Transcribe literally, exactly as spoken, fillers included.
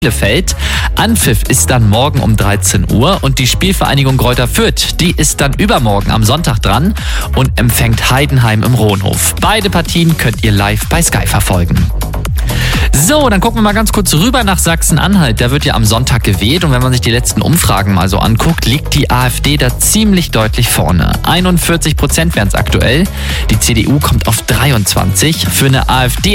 Bielefeld. Anpfiff ist dann morgen um dreizehn Uhr und die Spielvereinigung Greuther Fürth, die ist dann übermorgen am Sonntag dran und empfängt Heidenheim im Rohnhof. Beide Partien könnt ihr live bei Sky verfolgen. So, dann gucken wir mal ganz kurz rüber nach Sachsen-Anhalt. Da wird ja am Sonntag gewählt und wenn man sich die letzten Umfragen mal so anguckt, liegt die AfD da ziemlich deutlich vorne. einundvierzig Prozent wären es aktuell. Die C D U kommt auf dreiundzwanzig. Für eine AfD